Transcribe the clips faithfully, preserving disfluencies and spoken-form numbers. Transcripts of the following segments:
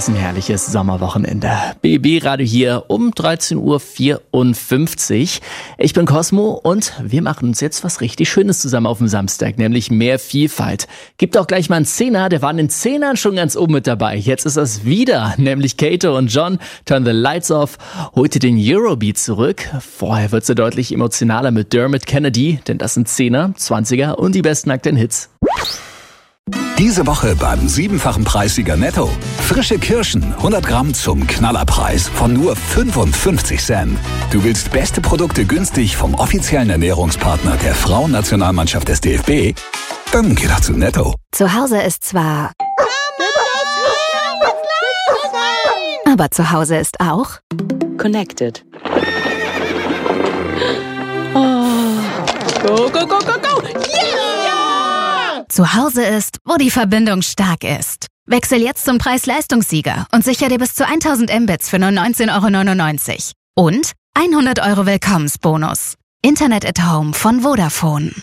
das ein herrliches Sommerwochenende. B B Radio hier um dreizehn Uhr vierundfünfzig. Ich bin Cosmo und wir machen uns jetzt was richtig Schönes zusammen auf dem Samstag, nämlich mehr Vielfalt. Gibt auch gleich mal einen Zehner, der war in den Zehnern schon ganz oben mit dabei. Jetzt ist das wieder, nämlich Kato und John, Turn the Lights Off, heute den Eurobeat zurück. Vorher wird sie deutlich emotionaler mit Dermot Kennedy, denn das sind Zehner, Zwanziger und die besten aktuellen Hits. Diese Woche beim siebenfachen Preissieger Netto. Frische Kirschen, hundert Gramm zum Knallerpreis von nur fünfundfünfzig Cent. Du willst beste Produkte günstig vom offiziellen Ernährungspartner der Frauennationalmannschaft des D F B? Dann geh doch zu Netto. Zu Hause ist zwar... aber zu Hause ist auch... Connected. Oh. Go, go, go, go, go! Yeah! Zu Hause ist, wo die Verbindung stark ist. Wechsel jetzt zum Preis-Leistungssieger und sicher dir bis zu tausend Mbits für nur neunzehn Euro neunundneunzig. Und hundert Euro Willkommensbonus. Internet at Home von Vodafone.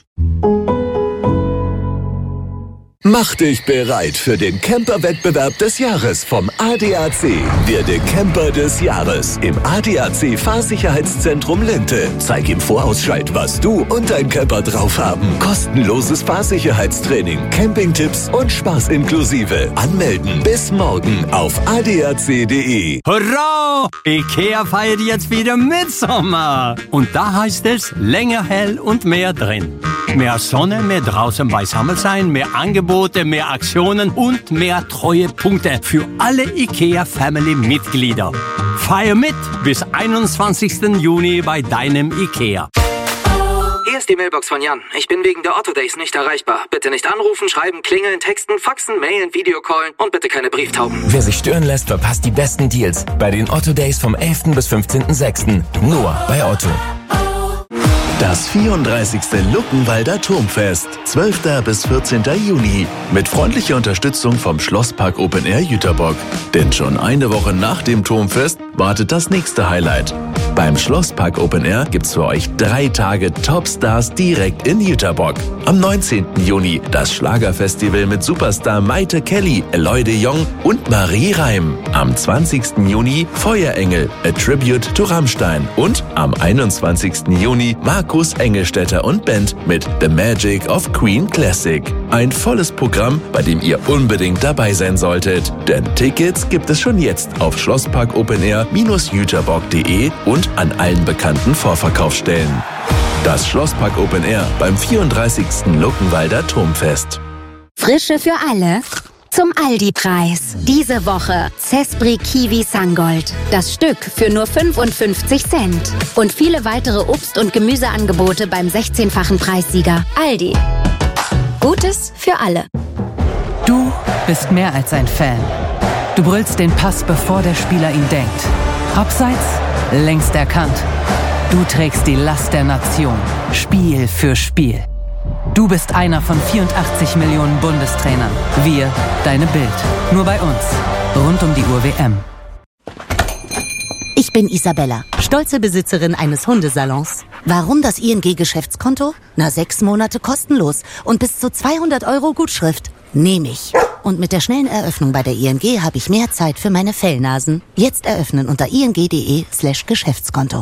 Mach dich bereit für den Camper-Wettbewerb des Jahres vom A D A C. Werde Camper des Jahres im A D A C Fahrsicherheitszentrum Linte. Zeig im Vorausschalt, was du und dein Camper drauf haben. Kostenloses Fahrsicherheitstraining, Campingtipps und Spaß inklusive. Anmelden bis morgen auf a d a c punkt d e. Hurra! IKEA feiert jetzt wieder Mitsommer. Und da heißt es länger hell und mehr drin. Mehr Sonne, mehr draußen beisammen sein, mehr Angebote, mehr Aktionen und mehr Treuepunkte für alle IKEA-Family-Mitglieder. Feier mit bis einundzwanzigsten Juni bei deinem IKEA. Hier ist die Mailbox von Jan. Ich bin wegen der Otto Days nicht erreichbar. Bitte nicht anrufen, schreiben, klingeln, texten, faxen, mailen, Videocallen und bitte keine Brieftauben. Wer sich stören lässt, verpasst die besten Deals bei den Otto Days vom elften bis fünfzehnten sechsten Nur bei Otto. Das vierunddreißigste Luckenwalder Turmfest, zwölften bis vierzehnten Juni. Mit freundlicher Unterstützung vom Schlosspark Open Air Jüterbock. Denn schon eine Woche nach dem Turmfest wartet das nächste Highlight. Beim Schlosspark Open Air gibt's für euch drei Tage Topstars direkt in Jüterbock. Am neunzehnten Juni das Schlagerfestival mit Superstar Maite Kelly, Eloy de Jong und Marie Reim. Am zwanzigsten Juni Feuerengel, A Tribute to Rammstein. Und am einundzwanzigsten Juni Markus Engelstetter und Band mit The Magic of Queen Classic. Ein volles Programm, bei dem ihr unbedingt dabei sein solltet. Denn Tickets gibt es schon jetzt auf schlossparkopenair Bindestrich jüterbock punkt de und an allen bekannten Vorverkaufsstellen. Das Schlosspark Open Air beim vierunddreißigsten Luckenwalder Turmfest. Frische für alle zum Aldi-Preis. Diese Woche Cespri Kiwi Sangold. Das Stück für nur fünfundfünfzig Cent. Und viele weitere Obst- und Gemüseangebote beim sechzehnfachen Preissieger. Aldi. Gutes für alle. Du bist mehr als ein Fan. Du brüllst den Pass, bevor der Spieler ihn denkt. Abseits, längst erkannt. Du trägst die Last der Nation. Spiel für Spiel. Du bist einer von vierundachtzig Millionen Bundestrainern. Wir, deine Bild. Nur bei uns. Rund um die Uhr W M. Ich bin Isabella, stolze Besitzerin eines Hundesalons. Warum das I N G-Geschäftskonto? Na, sechs Monate kostenlos und bis zu zweihundert Euro Gutschrift. Nehme ich. Und mit der schnellen Eröffnung bei der I N G habe ich mehr Zeit für meine Fellnasen. Jetzt eröffnen unter ing punkt de slash Geschäftskonto.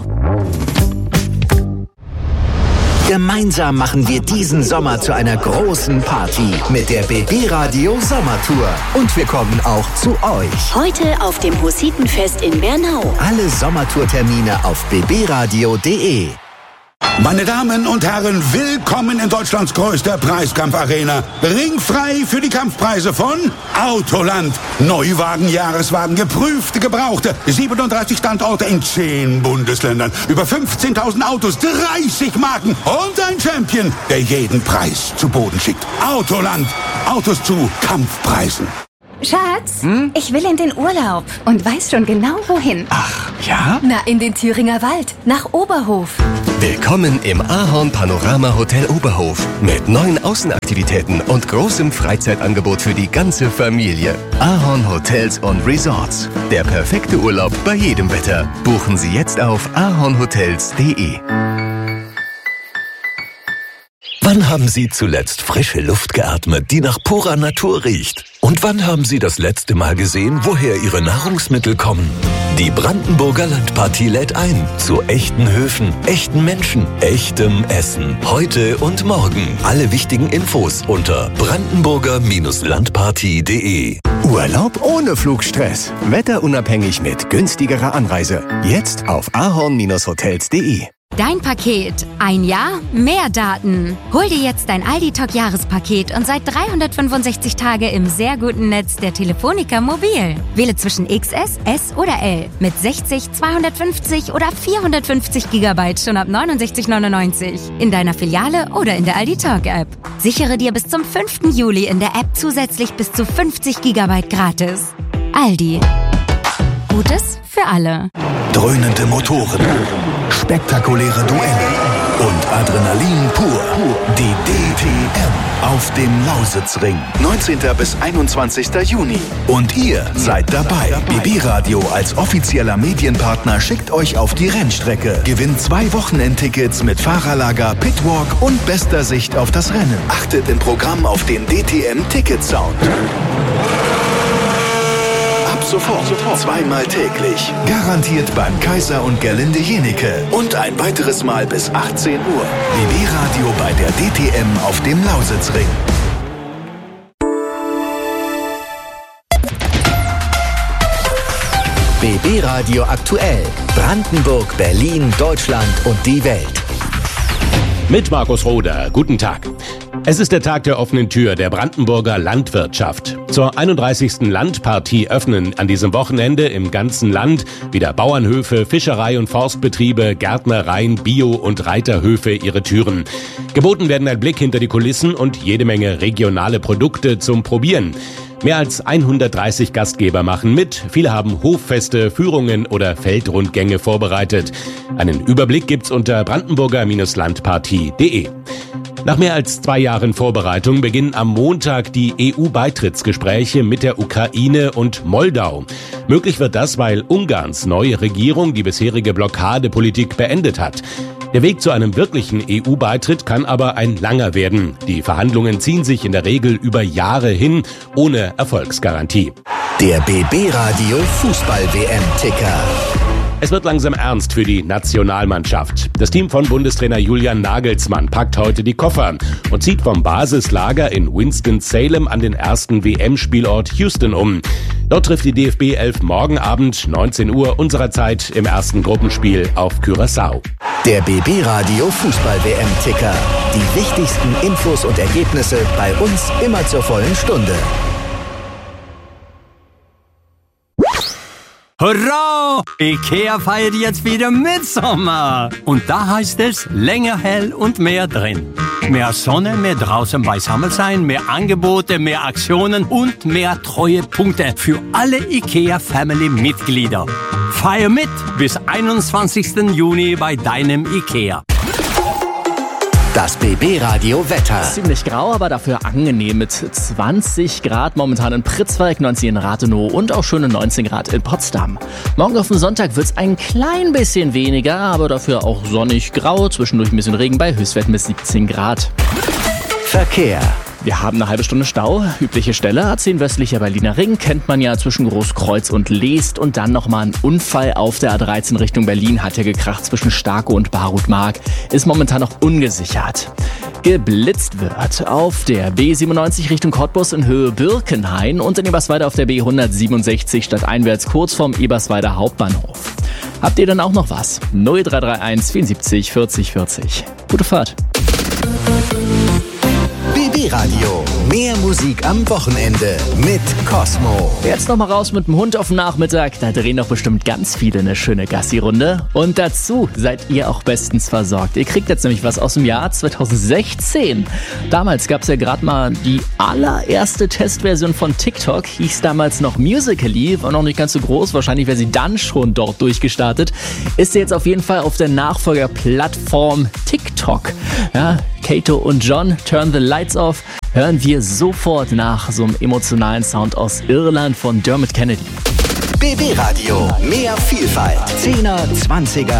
Gemeinsam machen wir diesen Sommer zu einer großen Party mit der B B Radio Sommertour. Und wir kommen auch zu euch. Heute auf dem Hussitenfest in Bernau. Alle Sommertourtermine auf b b radio punkt de. Meine Damen und Herren, willkommen in Deutschlands größter Preiskampfarena. Ringfrei für die Kampfpreise von Autoland. Neuwagen, Jahreswagen, geprüfte, gebrauchte. siebenunddreißig Standorte in zehn Bundesländern. Über fünfzehntausend Autos, dreißig Marken und ein Champion, der jeden Preis zu Boden schickt. Autoland. Autos zu Kampfpreisen. Schatz, hm? Ich will in den Urlaub und weiß schon genau wohin. Ach, ja? Na, in den Thüringer Wald, nach Oberhof. Willkommen im Ahorn Panorama Hotel Oberhof mit neuen Außenaktivitäten und großem Freizeitangebot für die ganze Familie. Ahorn Hotels und Resorts. Der perfekte Urlaub bei jedem Wetter. Buchen Sie jetzt auf ahornhotels punkt de. Wann haben Sie zuletzt frische Luft geatmet, die nach purer Natur riecht? Und wann haben Sie das letzte Mal gesehen, woher Ihre Nahrungsmittel kommen? Die Brandenburger Landpartie lädt ein zu echten Höfen, echten Menschen, echtem Essen. Heute und morgen. Alle wichtigen Infos unter brandenburger Landpartie punkt de. Urlaub ohne Flugstress. Wetterunabhängig mit günstigerer Anreise. Jetzt auf ahorn Hotels punkt de. Dein Paket. Ein Jahr, mehr Daten. Hol dir jetzt dein Aldi-Talk-Jahrespaket und seit dreihundertfünfundsechzig Tage im sehr guten Netz der Telefonica Mobil. Wähle zwischen X S, S oder L mit sechzig, zweihundertfünfzig oder vierhundertfünfzig Gigabyte schon ab neunundsechzig neunundneunzig in deiner Filiale oder in der Aldi-Talk-App. Sichere dir bis zum fünften Juli in der App zusätzlich bis zu fünfzig Gigabyte gratis. Aldi. Gutes für alle. Dröhnende Motoren, spektakuläre Duelle und Adrenalin pur. Die D T M auf dem Lausitzring. neunzehnten bis einundzwanzigsten Juni. Und ihr seid dabei. B B Radio als offizieller Medienpartner schickt euch auf die Rennstrecke. Gewinnt zwei Wochenendtickets mit Fahrerlager, Pitwalk und bester Sicht auf das Rennen. Achtet im Programm auf den D T M-Ticket-Sound. Sofort, sofort, zweimal täglich. Garantiert beim Kaiser und Gerlinde Jenike. Und ein weiteres Mal bis achtzehn Uhr. B B Radio bei der D T M auf dem Lausitzring. B B Radio aktuell. Brandenburg, Berlin, Deutschland und die Welt. Mit Markus Roder. Guten Tag. Es ist der Tag der offenen Tür der Brandenburger Landwirtschaft. Zur einunddreißigsten Landpartie öffnen an diesem Wochenende im ganzen Land wieder Bauernhöfe, Fischerei- und Forstbetriebe, Gärtnereien, Bio- und Reiterhöfe ihre Türen. Geboten werden ein Blick hinter die Kulissen und jede Menge regionale Produkte zum Probieren. Mehr als hundertdreißig Gastgeber machen mit. Viele haben Hoffeste, Führungen oder Feldrundgänge vorbereitet. Einen Überblick gibt's unter brandenburger Landpartie punkt de. Nach mehr als zwei Jahren Vorbereitung beginnen am Montag die E U-Beitrittsgespräche mit der Ukraine und Moldau. Möglich wird das, weil Ungarns neue Regierung die bisherige Blockadepolitik beendet hat. Der Weg zu einem wirklichen E U-Beitritt kann aber ein langer werden. Die Verhandlungen ziehen sich in der Regel über Jahre hin, ohne Erfolgsgarantie. Der B B Radio Fußball-W M-Ticker. Es wird langsam ernst für die Nationalmannschaft. Das Team von Bundestrainer Julian Nagelsmann packt heute die Koffer und zieht vom Basislager in Winston-Salem an den ersten W M-Spielort Houston um. Dort trifft die D F B elf morgen Abend neunzehn Uhr unserer Zeit im ersten Gruppenspiel auf Curaçao. Der B B Radio Fußball-W M-Ticker. Die wichtigsten Infos und Ergebnisse bei uns immer zur vollen Stunde. Hurra! Ikea feiert jetzt wieder Mitsommer. Und da heißt es länger hell und mehr drin. Mehr Sonne, mehr draußen beisammen sein, mehr Angebote, mehr Aktionen und mehr Treuepunkte für alle Ikea-Family-Mitglieder. Feier mit bis einundzwanzigsten Juni bei deinem Ikea. Das B B Radio Wetter. Ziemlich grau, aber dafür angenehm mit zwanzig Grad momentan in Pritzwalk, neunzehn in Rathenow und auch schöne neunzehn Grad in Potsdam. Morgen auf den Sonntag wird es ein klein bisschen weniger, aber dafür auch sonnig grau, zwischendurch ein bisschen Regen bei Höchstwerten bis siebzehn Grad. Verkehr. Wir haben eine halbe Stunde Stau. Übliche Stelle, A zehn westlicher Berliner Ring, kennt man ja zwischen Großkreuz und Leest. Und dann nochmal ein Unfall auf der A dreizehn Richtung Berlin, hat ja gekracht zwischen Starkow und Barutmark. Ist momentan noch ungesichert. Geblitzt wird auf der B siebenundneunzig Richtung Cottbus in Höhe Birkenhain und in Eberswalde auf der B hundertsiebenundsechzig stadteinwärts kurz vorm Eberswalder Hauptbahnhof. Habt ihr denn auch noch was? null drei drei eins vierundsiebzig vierzig vierzig. Gute Fahrt. B B Radio. Mehr Musik am Wochenende mit Cosmo. Jetzt noch mal raus mit dem Hund auf den Nachmittag. Da drehen doch bestimmt ganz viele eine schöne Gassi-Runde. Und dazu seid ihr auch bestens versorgt. Ihr kriegt jetzt nämlich was aus dem Jahr zweitausendsechzehn. Damals gab es ja gerade mal die allererste Testversion von TikTok. Hieß damals noch Musical.ly. War noch nicht ganz so groß. Wahrscheinlich wäre sie dann schon dort durchgestartet. Ist sie jetzt auf jeden Fall auf der Nachfolgerplattform TikTok. Ja, Kato und John, Turn the Lights Off, hören wir sofort nach so einem emotionalen Sound aus Irland von Dermot Kennedy. B B Radio, mehr Vielfalt. zehner, zwanziger